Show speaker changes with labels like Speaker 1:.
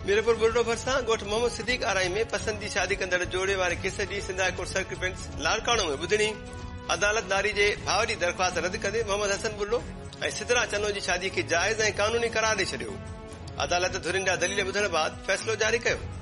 Speaker 1: मीरपुर बुलडो भरिसां ॻोठ मोहम्मद सिद्दीक आराई में पसंद जी शादी कंदड़ जोड़े वारे केस जी Sindh high court circuit bench Larkana में ॿुधणी। अदालत नारी जे भाउ जी दरख़्वास्त रद्द कंदे मोहम्मद हसन बुलडो ऐं सिदरा चनो जी शादी खे जाइज़ ऐं कानूनी करार ॾेई छॾियो। अदालत धुरियुनि जा दलील ॿुधण बाद फ़ैसिलो जारी कयो।